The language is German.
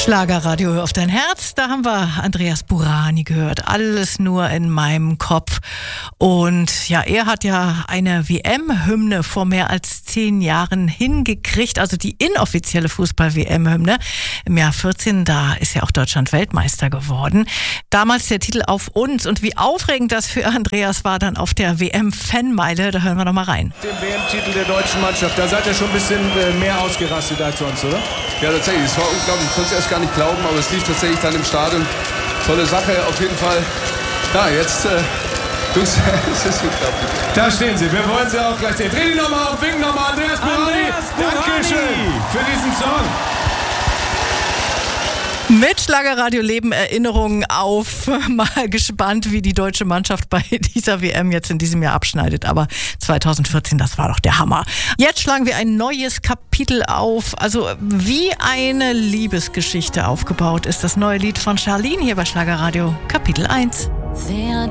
Schlagerradio, hör auf dein Herz. Da haben wir Andreas Burani gehört. Alles nur in meinem Kopf. Und ja, er hat ja eine WM-Hymne vor mehr als 10 Jahren hingekriegt. Also die inoffizielle Fußball-WM-Hymne. Im Jahr 14, da ist ja auch Deutschland Weltmeister geworden. Damals der Titel Auf uns. Und wie aufregend das für Andreas war dann auf der WM-Fanmeile. Da hören wir doch mal rein. Den WM-Titel der deutschen Mannschaft, da seid ihr schon ein bisschen mehr ausgerastet als sonst, oder? Ja, tatsächlich. Es war unglaublich. Ich konnte es erst gar nicht glauben, aber es lief tatsächlich dann im Stadion. Tolle Sache, auf jeden Fall. Ja, jetzt, es ist unglaublich. Da stehen sie, wir wollen sie auch gleich sehen. Dreh die nochmal auf, winken nochmal, Andreas Burani. Dankeschön für diesen Song. Mit Schlagerradio Leben Erinnerungen auf. Mal gespannt, wie die deutsche Mannschaft bei dieser WM jetzt in diesem Jahr abschneidet. Aber 2014, das war doch der Hammer. Jetzt schlagen wir ein neues Kapitel auf. Also wie eine Liebesgeschichte aufgebaut ist das neue Lied von Charlene hier bei Schlagerradio, Kapitel 1.